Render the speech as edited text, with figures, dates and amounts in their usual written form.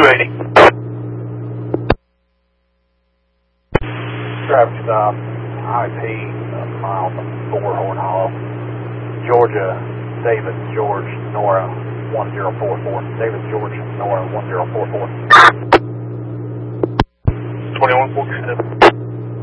280. Traffic stop, IP, mile 4 Horn Hollow, Georgia, David George Nora 1044. David George Nora 1044. 2147.